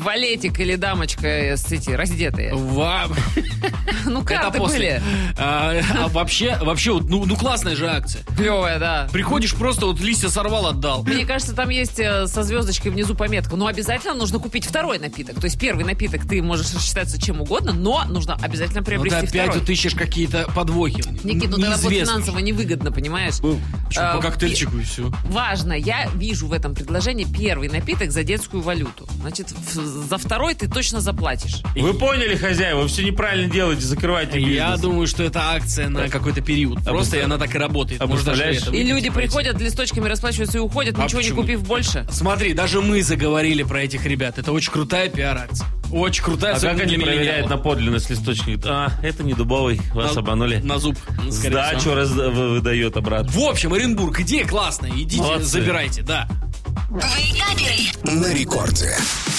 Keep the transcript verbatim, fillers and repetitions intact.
валетик или дамочка с эти раздетые? Вам. Ну, карты были. А, а вообще, вообще, вот, ну, ну классная же акция. Клевая, да. Приходишь, просто вот листья сорвал, отдал. Мне кажется, там есть со звездочкой внизу пометка. Но обязательно нужно купить второй напиток. То есть первый напиток ты можешь рассчитаться чем угодно, но нужно обязательно приобрести ну, ты опять второй. вот ищешь какие-то подвохи. Никит, ну тогда будет финансово невыгодно, понимаешь? Ну, что, по а, коктейльчику и все. Важно, я вижу в этом предложении первый напиток за детскую валюту. Значит, за второй ты точно заплатишь. Вы поняли, хозяева, вы все неправильно делаете, закрывайте бизнес. Я думаю, что это акция на какой-то период. А Просто представ... она так и работает. А Может, даже это и люди приходят, листочками расплачиваются и уходят, а ничего почему? Не купив больше. Смотри, даже мы заговорили про этих ребят. Это очень крутая пиар-акция. Очень крутая. А как они проверяют на подлинность листочки? А, это не дубовый, вас на, обманули. На зуб. Сдачу раз, выдает обратно. В общем, Оренбург, идея классная. Идите, молодцы. Забирайте, да. Вейкаперы. На рекорде.